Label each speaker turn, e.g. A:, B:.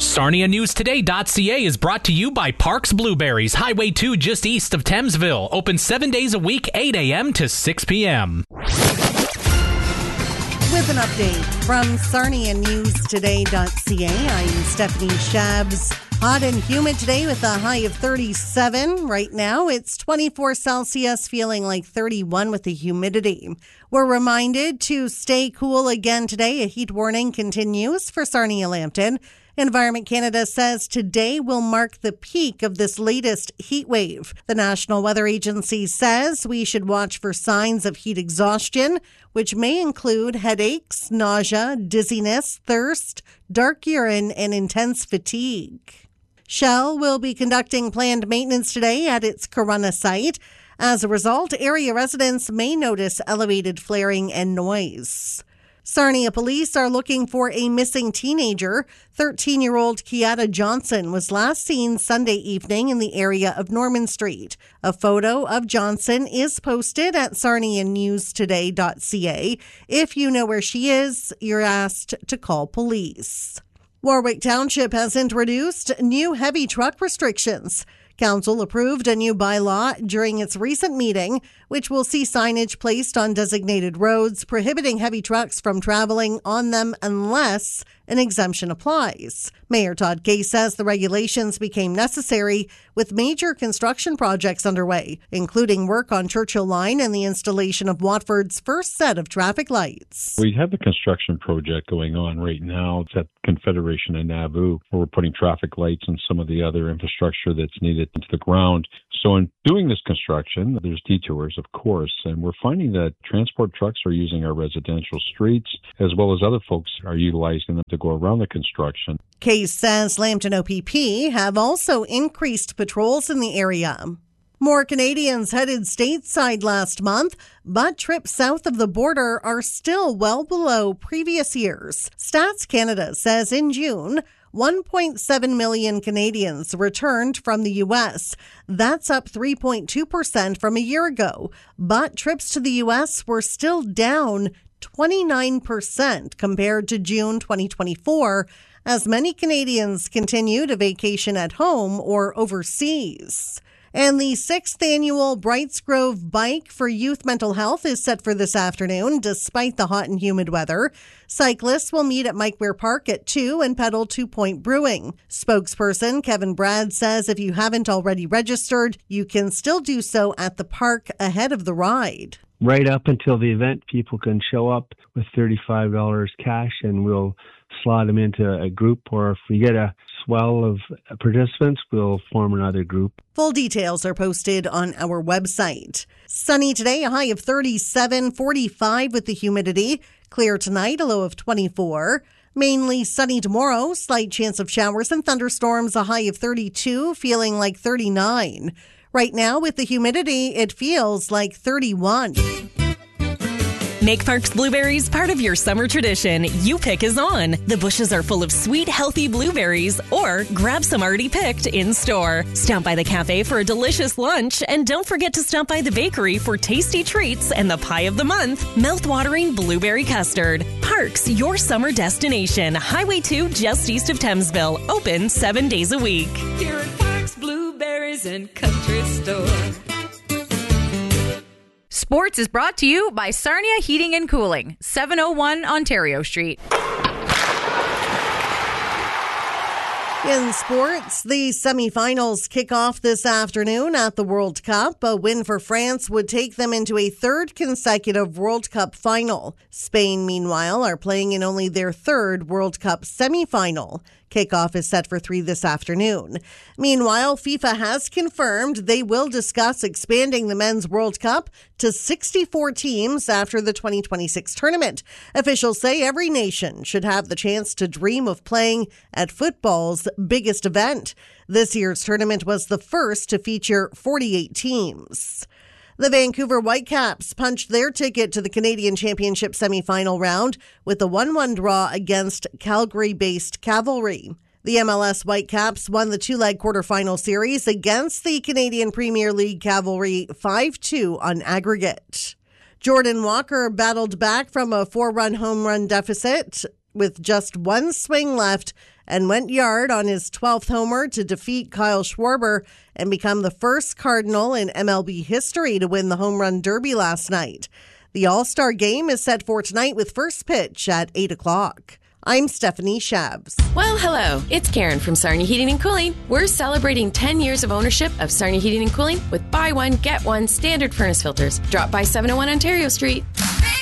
A: SarniaNewsToday.ca is brought to you by Parks Blueberries, Highway 2 just east of Thamesville. Open 7 days a week, 8 a.m. to 6 p.m.
B: With an update from SarniaNewsToday.ca, I'm Stephanie Shabs. Hot and humid today with a high of 37. Right now, it's 24 Celsius, feeling like 31 with the humidity. We're reminded to stay cool again today. A heat warning continues for Sarnia-Lambton. Environment Canada says today will mark the peak of this latest heat wave. The National Weather Agency says we should watch for signs of heat exhaustion, which may include headaches, nausea, dizziness, thirst, dark urine, and intense fatigue. Shell will be conducting planned maintenance today at its Corunna site. As a result, area residents may notice elevated flaring and noise. Sarnia police are looking for a missing teenager. 13-year-old Kiata Johnson was last seen Sunday evening in the area of Norman Street. A photo of Johnson is posted at sarnianewstoday.ca. If you know where she is, you're asked to call police. Warwick Township has introduced new heavy truck restrictions. Council approved a new bylaw during its recent meeting, which will see signage placed on designated roads prohibiting heavy trucks from traveling on them unless an exemption applies. Mayor Todd Kay says the regulations became necessary with major construction projects underway, including work on Churchill Line and the installation of Watford's first set of traffic lights.
C: We have a construction project going on right now. It's at Confederation and Nauvoo, where we're putting traffic lights and some of the other infrastructure that's needed into the ground. So in doing this construction, there's detours, of course, and we're finding that transport trucks are using our residential streets, as well as other folks are utilizing them to go around the construction.
B: Case says Lambton OPP have also increased patrols in the area. More Canadians headed stateside last month, but trips south of the border are still well below previous years. Stats Canada says in June, 1.7 million Canadians returned from the U.S. That's up 3.2% from a year ago. But trips to the U.S. were still down 29% compared to June 2024, as many Canadians continue to vacation at home or overseas. And the 6th annual Brights Grove Bike for Youth Mental Health is set for this afternoon, despite the hot and humid weather. Cyclists will meet at Mike Weir Park at 2 and pedal 2 Point Brewing. Spokesperson Kevin Brad says if you haven't already registered, you can still do so at the park ahead of the ride.
D: Right up until the event, people can show up with $35 cash and we'll slot them into a group, or if we get a swell of participants, we'll form another group.
B: Full details are posted on our website. Sunny today, a high of 37, 45 with the humidity. Clear tonight, a low of 24. Mainly sunny tomorrow, slight chance of showers and thunderstorms, a high of 32, feeling like 39. Right now, with the humidity, it feels like 31.
E: Make Parks Blueberries part of your summer tradition. You Pick is on. The bushes are full of sweet, healthy blueberries, or grab some already picked in store. Stop by the cafe for a delicious lunch, and don't forget to stop by the bakery for tasty treats and the pie of the month, mouth-watering blueberry custard. Parks, your summer destination. Highway 2 just east of Thamesville. Open 7 days a week.
F: Here at Parks Blueberries and Country Store.
G: Sports is brought to you by Sarnia Heating and Cooling, 701 Ontario Street.
B: In sports, the semifinals kick off this afternoon at the World Cup. A win for France would take them into a third consecutive World Cup final. Spain, meanwhile, are playing in only their third World Cup semifinal. Kickoff is set for 3 this afternoon. Meanwhile, FIFA has confirmed they will discuss expanding the Men's World Cup to 64 teams after the 2026 tournament. Officials say every nation should have the chance to dream of playing at football's biggest event. This year's tournament was the first to feature 48 teams. The Vancouver Whitecaps punched their ticket to the Canadian Championship semifinal round with a 1-1 draw against Calgary-based Cavalry. The MLS Whitecaps won the 2-leg quarterfinal series against the Canadian Premier League Cavalry 5-2 on aggregate. Jordan Walker battled back from a 4-run home run deficit with just one swing left and went yard on his 12th homer to defeat Kyle Schwarber and become the first Cardinal in MLB history to win the Home Run Derby last night. The All-Star Game is set for tonight with first pitch at 8 o'clock. I'm Stephanie Shabs.
H: Well, hello. It's Karen from Sarnia Heating and Cooling. We're celebrating 10 years of ownership of Sarnia Heating and Cooling with buy one, get one standard furnace filters. Drop by 701 Ontario Street.